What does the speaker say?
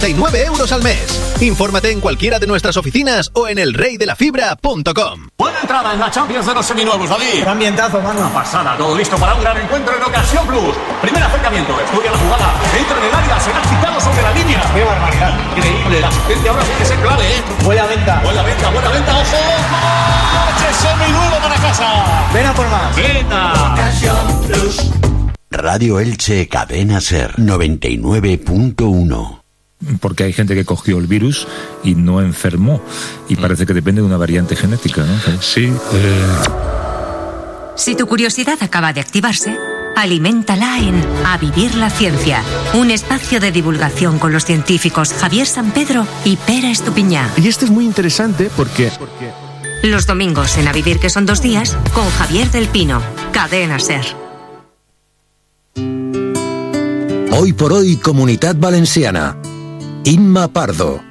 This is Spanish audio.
euros al mes. Infórmate en cualquiera de nuestras oficinas o en elreydelafibra.com. Buena entrada en la Champions de los seminuevos, David. ¡Qué ambientazo, mano! Una pasada, todo listo para un gran encuentro en Ocasión Plus. Primer acercamiento, estudia la jugada, entra en el área, será quitado sobre la línea. ¡Qué barbaridad! Increíble, la asistencia ahora tiene que ser clave, ¿eh? Buena venta, ojo. ¡Coche seminuevo para casa! ven a por más. ¡Venga! Ocasión Plus. Radio Elche Cadena Ser 99.1. Porque hay gente que cogió el virus y no enfermó. Y parece que depende de una variante genética, ¿no? Sí. Si tu curiosidad acaba de activarse, aliméntala en A Vivir la Ciencia, un espacio de divulgación con los científicos Javier San Pedro y Pera Estupiñá. Y esto es muy interesante porque... Los domingos en A Vivir, que son 2 días, con Javier del Pino, Cadena Ser. Hoy por hoy, Comunitat Valenciana. Inma Pardo.